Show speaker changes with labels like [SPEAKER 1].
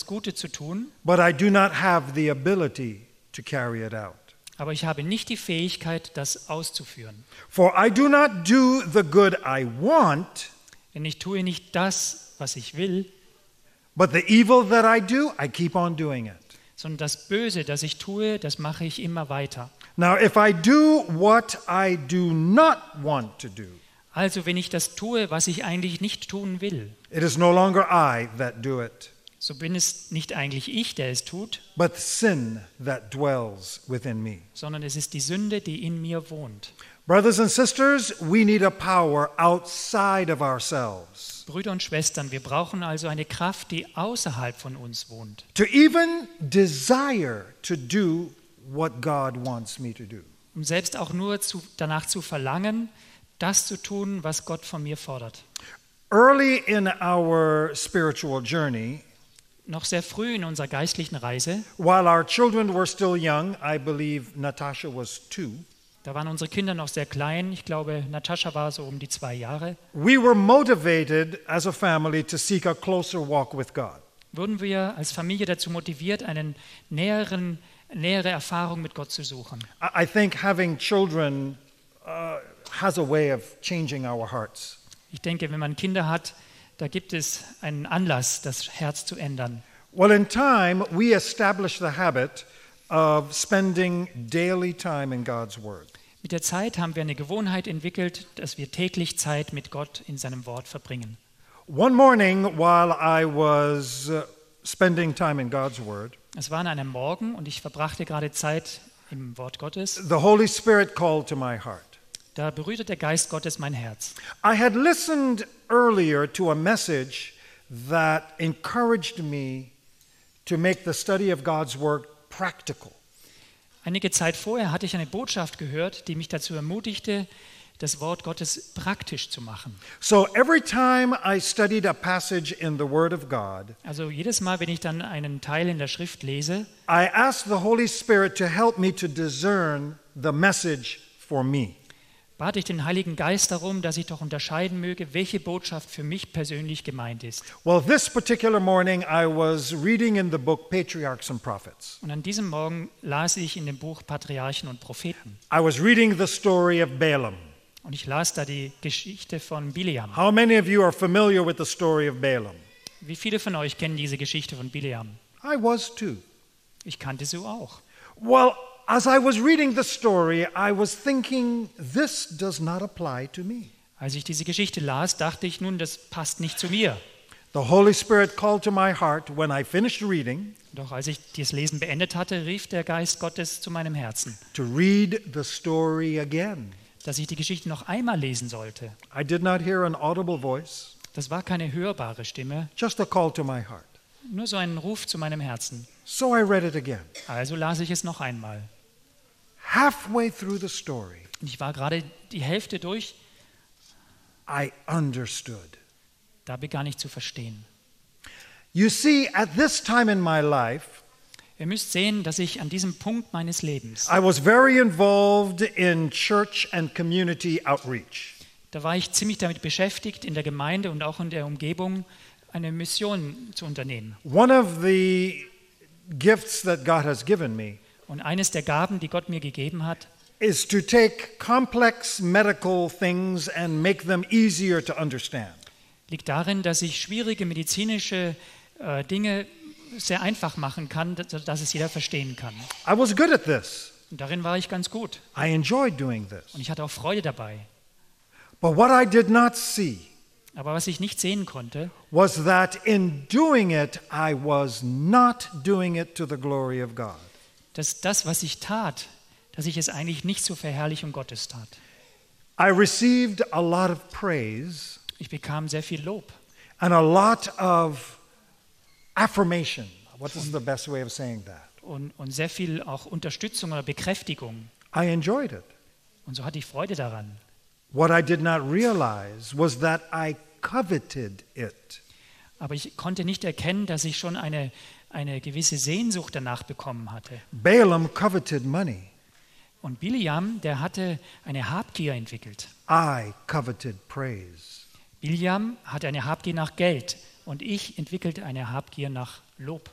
[SPEAKER 1] das Gute zu tun,
[SPEAKER 2] but I do not have the ability to carry it out.
[SPEAKER 1] aber ich habe nicht die Fähigkeit, das auszuführen.
[SPEAKER 2] For I do not do the good I want,
[SPEAKER 1] Denn ich tue nicht das, was ich will,
[SPEAKER 2] but the evil that I do, I keep on doing it.
[SPEAKER 1] sondern das Böse, das ich tue, das mache ich immer weiter.
[SPEAKER 2] Now, if I do what I do not want to do,
[SPEAKER 1] Also wenn ich das tue, was ich eigentlich nicht tun will,
[SPEAKER 2] it is no longer I that do it,
[SPEAKER 1] so bin es nicht eigentlich ich, der es tut,
[SPEAKER 2] but sin that dwells within me.
[SPEAKER 1] sondern es ist die Sünde, die in mir wohnt.
[SPEAKER 2] Brothers and sisters, we need a power outside of ourselves
[SPEAKER 1] Brüder und Schwestern, wir brauchen also eine Kraft, die außerhalb von uns wohnt,
[SPEAKER 2] to even desire to do what God wants me to do.
[SPEAKER 1] um selbst auch nur danach zu verlangen, das zu tun, was Gott von mir fordert.
[SPEAKER 2] Early in our spiritual journey,
[SPEAKER 1] Noch sehr früh in unserer geistlichen Reise,
[SPEAKER 2] while our children were still young, I believe Natasha was 2,
[SPEAKER 1] da waren unsere Kinder noch sehr klein, ich glaube, Natascha war so um die 2 Jahre,
[SPEAKER 2] we were motivated as a family to seek a closer walk with God.
[SPEAKER 1] wurden wir als Familie dazu motiviert, eine nähere Erfahrung mit Gott zu suchen.
[SPEAKER 2] I think having children has a way of changing our hearts.
[SPEAKER 1] Ich denke, wenn man Kinder hat, da gibt es einen Anlass, das Herz zu ändern.
[SPEAKER 2] Well, in time, we established the habit of spending daily time in God's Word.
[SPEAKER 1] Mit der Zeit haben wir eine Gewohnheit entwickelt, dass wir täglich Zeit mit Gott in seinem Wort verbringen.
[SPEAKER 2] One morning, while I was spending time in God's Word,
[SPEAKER 1] Es war an einem Morgen und ich verbrachte gerade Zeit im Wort Gottes.
[SPEAKER 2] the Holy Spirit called to my heart.
[SPEAKER 1] Da berührte der Geist Gottes mein Herz.
[SPEAKER 2] I had listened earlier to a message that encouraged me to make the study of God's Word practical.
[SPEAKER 1] Einige Zeit vorher hatte ich eine Botschaft gehört, die mich dazu ermutigte, das Wort Gottes praktisch zu machen.
[SPEAKER 2] So every time I studied a passage in the Word of God,
[SPEAKER 1] Also jedes Mal, wenn ich dann einen Teil in der Schrift lese,
[SPEAKER 2] I asked the Holy Spirit to help me to discern the message for me.
[SPEAKER 1] bat ich den Heiligen Geist darum, dass ich doch unterscheiden möge, welche Botschaft für mich persönlich gemeint ist.
[SPEAKER 2] Well, this particular morning I was reading in the book Patriarchs and Prophets.
[SPEAKER 1] Und an diesem Morgen las ich in dem Buch Patriarchen und Propheten.
[SPEAKER 2] I was reading the story of Balaam.
[SPEAKER 1] Und ich las da die Geschichte von Bileam.
[SPEAKER 2] How many of you are familiar with the story of Balaam?
[SPEAKER 1] Wie viele von euch kennen diese Geschichte von Bileam?
[SPEAKER 2] I was too.
[SPEAKER 1] Ich kannte sie auch.
[SPEAKER 2] Well, as I was reading the story, I was thinking, this does not apply to me.
[SPEAKER 1] Als ich diese Geschichte las, dachte ich, nun, das passt nicht zu mir.
[SPEAKER 2] The Holy Spirit called to my heart when I finished reading
[SPEAKER 1] Doch als ich das Lesen beendet hatte, rief der Geist Gottes zu meinem Herzen,
[SPEAKER 2] to read the story again.
[SPEAKER 1] dass ich die Geschichte noch einmal lesen sollte.
[SPEAKER 2] I did not hear an audible voice,
[SPEAKER 1] Das war keine hörbare Stimme,
[SPEAKER 2] just a call to my heart.
[SPEAKER 1] nur so ein Ruf zu meinem Herzen.
[SPEAKER 2] So I read it again.
[SPEAKER 1] Also las ich es noch einmal.
[SPEAKER 2] Halfway through the story,
[SPEAKER 1] Und ich war gerade die Hälfte durch,
[SPEAKER 2] I understood.
[SPEAKER 1] da begann ich zu verstehen.
[SPEAKER 2] You see, at this time in my life,
[SPEAKER 1] Ihr müsst sehen, dass ich an diesem Punkt meines Lebens,
[SPEAKER 2] I was very involved in church and community outreach.
[SPEAKER 1] da war ich ziemlich damit beschäftigt, in der Gemeinde und auch in der Umgebung eine Mission zu unternehmen.
[SPEAKER 2] One of the gifts that God has given me
[SPEAKER 1] Und eines der Gaben, die Gott mir gegeben hat,
[SPEAKER 2] is to take complex medical things and make them easier to understand.
[SPEAKER 1] liegt darin, dass ich schwierige medizinische Dinge sehr einfach machen kann, dass es jeder verstehen kann.
[SPEAKER 2] I was good at this.
[SPEAKER 1] Und darin war ich ganz gut.
[SPEAKER 2] I enjoyed doing this.
[SPEAKER 1] Und ich hatte auch Freude dabei.
[SPEAKER 2] But what I did not see
[SPEAKER 1] Aber was ich nicht sehen konnte,
[SPEAKER 2] was that in doing it, I was not doing it to the glory of God.
[SPEAKER 1] dass das, was ich tat, dass ich es eigentlich nicht zur Verherrlichung Gottes tat.
[SPEAKER 2] I received a lot of praise
[SPEAKER 1] Ich bekam sehr viel Lob
[SPEAKER 2] and a lot of affirmation. What is the best way of saying that?
[SPEAKER 1] und sehr viel auch Unterstützung oder Bekräftigung.
[SPEAKER 2] I enjoyed it.
[SPEAKER 1] Und so hatte ich Freude daran.
[SPEAKER 2] What I did not realize was that I coveted it.
[SPEAKER 1] Aber ich konnte nicht erkennen, dass ich schon eine gewisse Sehnsucht danach bekommen hatte.
[SPEAKER 2] Balaam coveted money.
[SPEAKER 1] Und Bileam, der hatte eine Habgier entwickelt.
[SPEAKER 2] I coveted praise.
[SPEAKER 1] Bileam hatte eine Habgier nach Geld und ich entwickelte eine Habgier nach Lob.